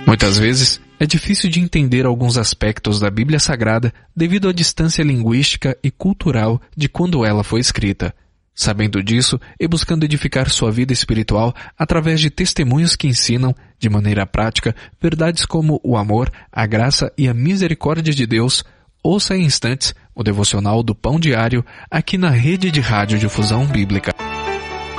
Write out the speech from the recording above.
Muitas vezes, é difícil de entender alguns aspectos da Bíblia Sagrada devido à distância linguística e cultural de quando ela foi escrita. Sabendo disso e buscando edificar sua vida espiritual através de testemunhos que ensinam, de maneira prática, verdades como o amor, a graça e a misericórdia de Deus, ouça em instantes o devocional do Pão Diário aqui na Rede de Rádio Difusão Bíblica.